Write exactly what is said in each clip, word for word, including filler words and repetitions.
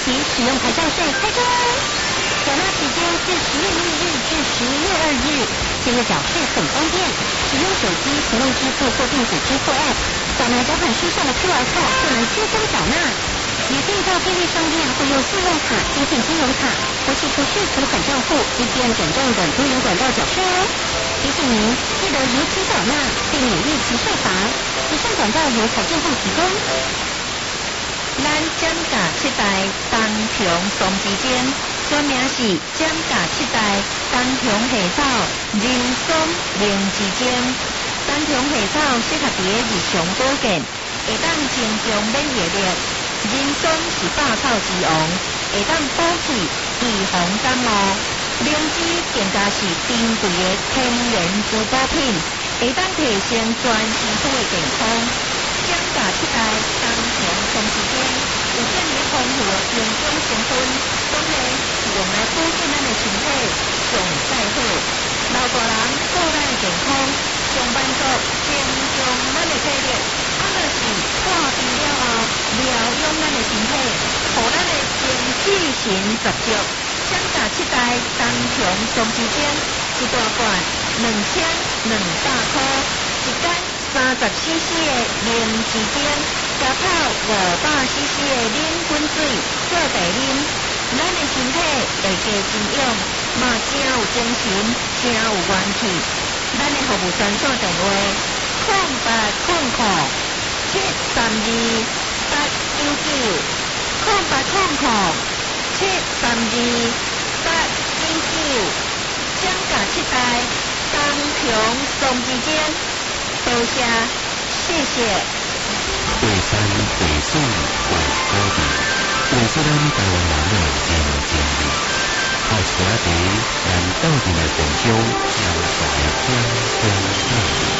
期使用牌照税开征。缴纳时间自十月一日至十一月二日。现在缴税很方便，使用手机行动支付或电子支付 App， 扫描缴款书上的 Q R code 就能轻松缴纳。也可以到便利商店或用信用卡、接近金融卡或寄出税存款账户、A T M 转账等多元管道缴税哦。提醒您，记得如期缴纳，避免逾期受罚。以上广告由财政部提供。 咱giảm价七代东平双之间，全名是giảm价七代东平下草人参灵之间。东平下草适合伫日常保健，会当增强免疫力。人参是百草之王，会当补气、预防感冒。灵芝更加是珍贵的天然滋补品，会当提升全身躯的健康。giảm价七代东平双之间有这么丰富的营养成分，当然是用来保健咱的身体上最好。老大人顾咱的健康，上班族增强咱的体力，啊，就是破病了后疗养咱的身体，互咱的精气神十足。giảm价七代东平双之间一大罐两千两百块，一间三十 C C 的灵芝间，加泡五百 C C 的冷滚水做茶啉，咱的身体会加滋养，嘛真有精神，真有元气。咱的服务专线电话：空八空空七三二八九九，空八空空七三二八九九。giảm价七代东平双之间，多谢，谢谢。 惠山惠水惠高地，惠出咱台湾人的人情味。靠车地，咱斗阵的共享江山的江东美。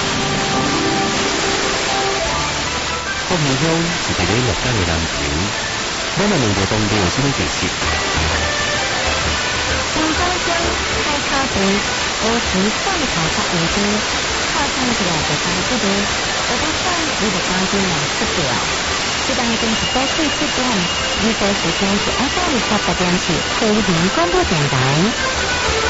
福民乡是一个乐观的南城，咱们两个当地有什么特色？ 新庄乡开草地，乌石蒜头较严重，靠近起来就当这个，我都算你的将军来吃掉。这当中是多岁七点，预播时间是 F M 十八点起，北平广播电台。